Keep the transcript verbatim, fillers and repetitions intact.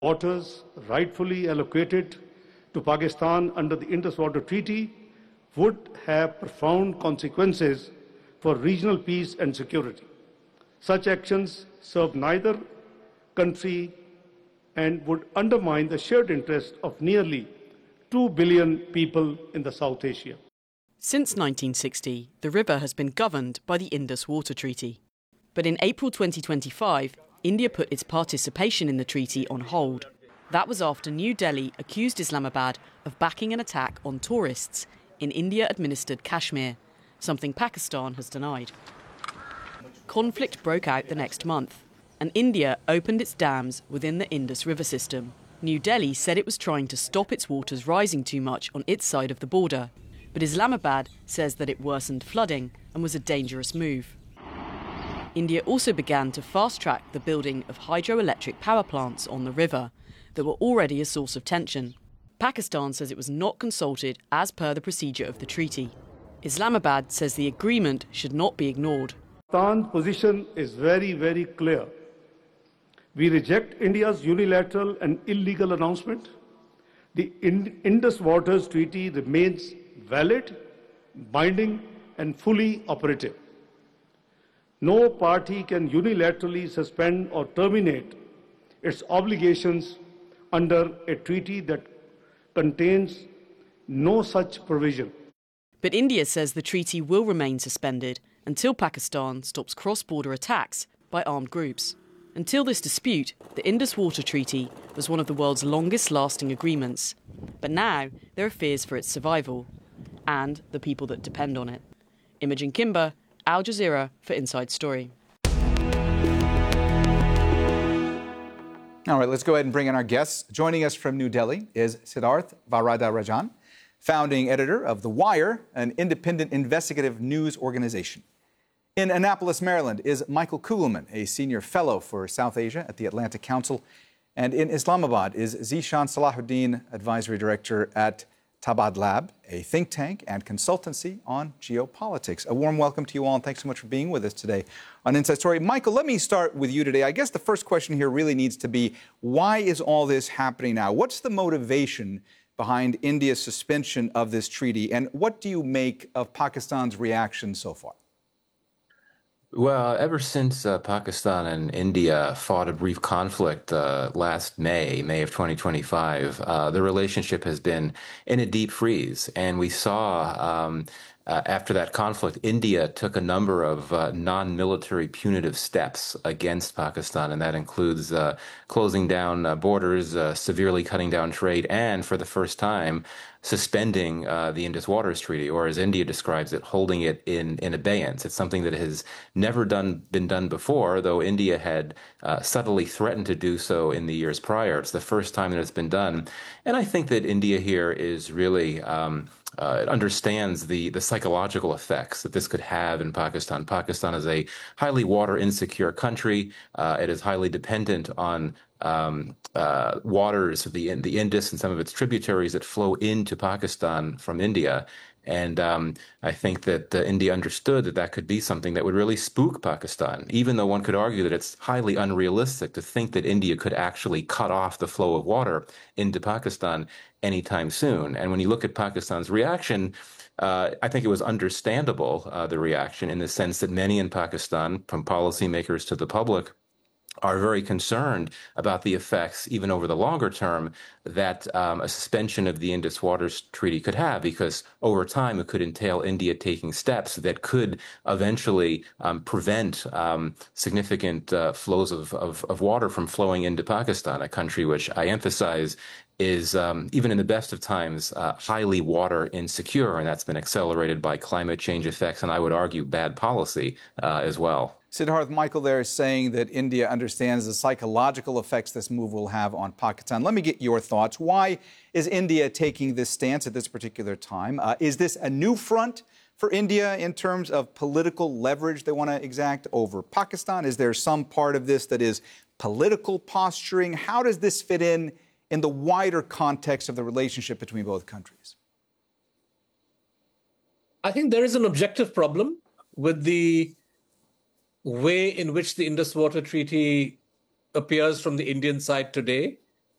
Waters rightfully allocated to Pakistan under the Indus Water Treaty would have profound consequences for regional peace and security. Such actions serve neither country and would undermine the shared interest of nearly two billion people in the South Asia. Since nineteen sixty, the river has been governed by the Indus Water Treaty. But in April twenty twenty-five, India put its participation in the treaty on hold. That was after New Delhi accused Islamabad of backing an attack on tourists in India-administered Kashmir, something Pakistan has denied. Conflict broke out the next month, and India opened its dams within the Indus River system. New Delhi said it was trying to stop its waters rising too much on its side of the border, but Islamabad says that it worsened flooding and was a dangerous move. India also began to fast-track the building of hydroelectric power plants on the river that were already a source of tension. Pakistan says it was not consulted as per the procedure of the treaty. Islamabad says the agreement should not be ignored. Pakistan's position is very, very clear. We reject India's unilateral and illegal announcement. The Indus Waters Treaty remains valid, binding, and fully operative. No party can unilaterally suspend or terminate its obligations under a treaty that contains no such provision. But India says the treaty will remain suspended until Pakistan stops cross-border attacks by armed groups. Until this dispute, the Indus Water Treaty was one of the world's longest-lasting agreements. But now there are fears for its survival and the people that depend on it. Imogen Kimber, Al Jazeera for Inside Story. All right, let's go ahead and bring in our guests. Joining us from New Delhi is Siddharth Varadarajan, founding editor of The Wire, an independent investigative news organization. In Annapolis, Maryland, is Michael Kugelman, a senior fellow for South Asia at the Atlantic Council. And in Islamabad is Zishan Salahuddin, advisory director at Tabad Lab, a think tank and consultancy on geopolitics. A warm welcome to you all, and thanks so much for being with us today on Inside Story. Michael, let me start with you today. I guess the first question here really needs to be, why is all this happening now? What's the motivation behind India's suspension of this treaty, and what do you make of Pakistan's reaction so far? Well, ever since uh, Pakistan and India fought a brief conflict uh, last May, May of twenty twenty-five, uh, the relationship has been in a deep freeze. And we saw um, uh, after that conflict, India took a number of uh, non-military punitive steps against Pakistan, and that includes uh, closing down uh, borders, uh, severely cutting down trade, and for the first time, suspending uh, the Indus Waters Treaty, or as India describes it, holding it in, in abeyance. It's something that has never done been done before, though India had uh, subtly threatened to do so in the years prior. It's the first time that it's been done. And I think that India here is really um, uh, it understands the, the psychological effects that this could have in Pakistan. Pakistan is a highly water insecure country. Uh, it is highly dependent on Um, uh, waters of the the Indus and some of its tributaries that flow into Pakistan from India, and um, I think that uh, India understood that that could be something that would really spook Pakistan. Even though one could argue that it's highly unrealistic to think that India could actually cut off the flow of water into Pakistan anytime soon. And when you look at Pakistan's reaction, uh, I think it was understandable, uh, the reaction, in the sense that many in Pakistan, from policymakers to the public, are very concerned about the effects, even over the longer term, that um, a suspension of the Indus Waters Treaty could have, because over time it could entail India taking steps that could eventually um, prevent um, significant uh, flows of, of, of water from flowing into Pakistan, a country which I emphasize is, um, even in the best of times, uh, highly water insecure, and that's been accelerated by climate change effects, and I would argue bad policy uh, as well. Siddharth, Michael there is saying that India understands the psychological effects this move will have on Pakistan. Let me get your thoughts. Why is India taking this stance at this particular time? Uh, is this a new front for India in terms of political leverage they want to exact over Pakistan? Is there some part of this that is political posturing? How does this fit in in the wider context of the relationship between both countries? I think there is an objective problem with the way in which the Indus Water Treaty appears from the Indian side today.